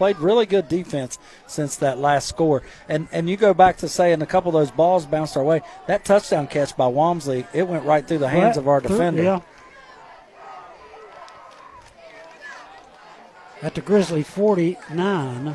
played really good defense since that last score. And you go back to saying a couple of those balls bounced our way. That touchdown catch by Walmsley, it went right through the hands of our defender. Yeah. At the Grizzly 49,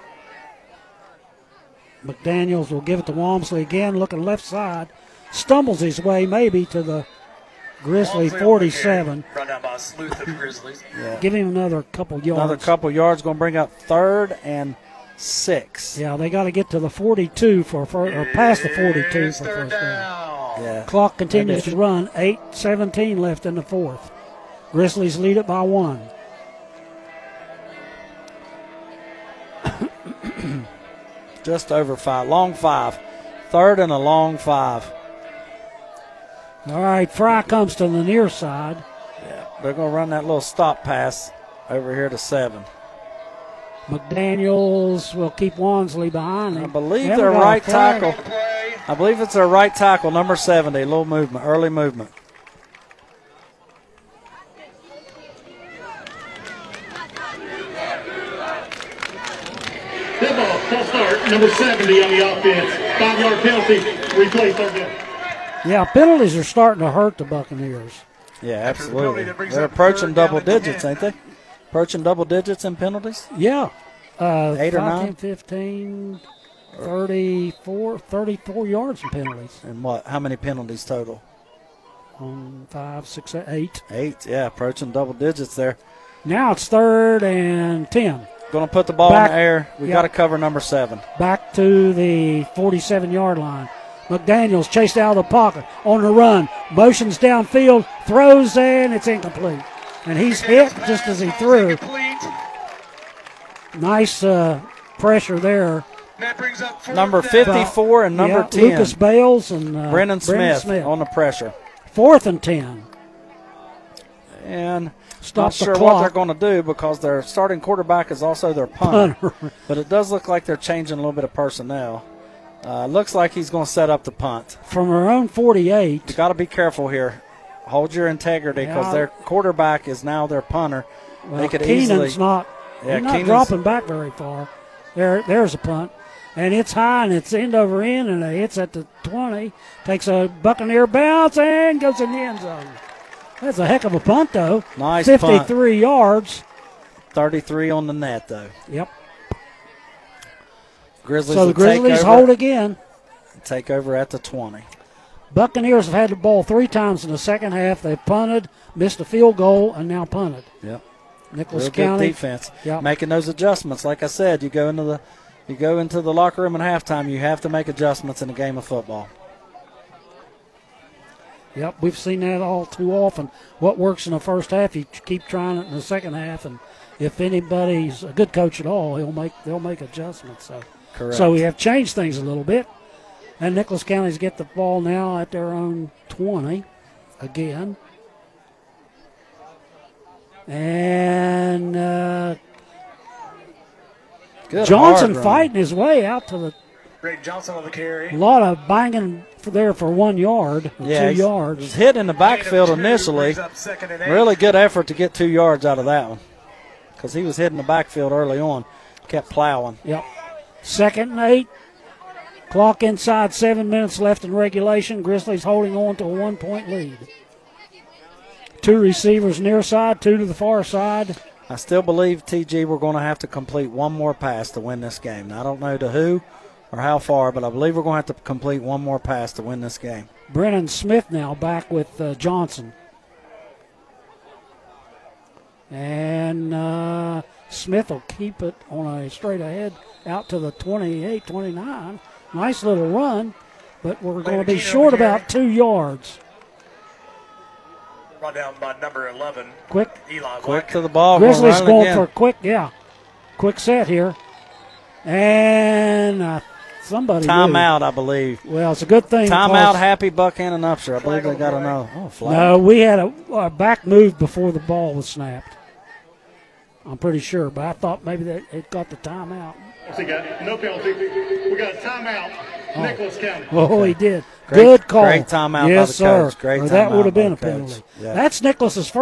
McDaniels will give it to Walmsley again, looking left side. Stumbles his way maybe to the Grizzly 47. Run down by Sleuth of the Grizzlies. Yeah. Give him another couple yards. Another couple yards, going to bring up 3rd and 6. Yeah, they got to get to the 42 or past the 42 for first down. Yeah. Clock continues to run. 8:17 left in the fourth. Grizzlies lead it by 1. Just over 5. Long 5. 3rd and a long 5. All right, Fry comes to the near side. Yeah, they're going to run that little stop pass over here to 7. McDaniels will keep Wansley behind him. I believe their right tackle. I believe it's their right tackle, number 70. A little movement, early movement. Dead ball, false start, number 70 on the offense. 5-yard penalty, replay 3rd down. Yeah, penalties are starting to hurt the Buccaneers. Yeah, absolutely. They're approaching double digits, ain't they? Approaching double digits in penalties? Yeah. 8 or 9? 15, 34 yards in penalties. And what? How many penalties total? 5, 6, 8. 8, yeah, approaching double digits there. Now it's 3rd and 10. Going to put the ball in the air. We got to cover number 7. Back to the 47-yard line. McDaniels chased out of the pocket on the run. Motions downfield, throws, and it's incomplete. And he's hit just as he threw. Nice pressure there. Number 54 and number 10. Lucas Bales and Brennan Smith on the pressure. 4th and 10. And Stop not the sure clock. what they're going to do because their starting quarterback is also their punter. But it does look like they're changing a little bit of personnel. Looks like he's going to set up the punt. From our own 48. You got to be careful here. Hold your integrity because their quarterback is now their punter. Well, they could Keenan's not, yeah, not dropping back very far. There's a punt. And it's high, and it's end over end, and it's at the 20. Takes a Buccaneer bounce and goes in the end zone. That's a heck of a punt, though. Nice 53 punt. yards. 33 on the net, though. Yep. Grizzlies so the Grizzlies hold again. Take over at the 20. Buccaneers have had the ball 3 times in the second half. They've punted, missed a field goal, and now punted. Yep. Nicholas Real County good defense. Yep. Making those adjustments. Like I said, you go into the locker room at halftime, you have to make adjustments in a game of football. Yep, we've seen that all too often. What works in the first half, you keep trying it in the second half, and if anybody's a good coach at all, they'll make adjustments. So, correct. So we have changed things a little bit, and Nicholas County's get the ball now at their own 20 again, and Johnson fighting his way out to the. Greg Johnson on the carry. A lot of banging for 1 yard, 2 yards. He was hit in the backfield initially. Really good effort to get 2 yards out of that one because he was hit in the backfield early on. Kept plowing. Yep. 2nd and 8. Clock inside, 7 minutes left in regulation. Grizzlies holding on to a 1-point lead. 2 receivers near side, 2 to the far side. I still believe, TG, we're going to have to complete one more pass to win this game. Now, I don't know to who or how far, but I believe we're going to have to complete one more pass to win this game. Brennan Smith now back with Johnson. And Smith will keep it on a straight ahead out to the 28, 29. Nice little run, but we're going to be short about 2 yards. Run down by number 11. Quick to the ball. Grizzlies going for a quick set here. And somebody timeout, I believe. Well, it's a good thing. Timeout, Happy, Buckhannon, and Upshur. I believe they got another. Oh, flag. No, we had a back move before the ball was snapped. I'm pretty sure, but I thought maybe that it got the timeout. No penalty. We got a timeout. Nicholas County. Oh, he did. Good call. Great timeout yes, by the coach. Sir. Great timeout. That would have been a coach. penalty. Yeah. That's Nicholas's first.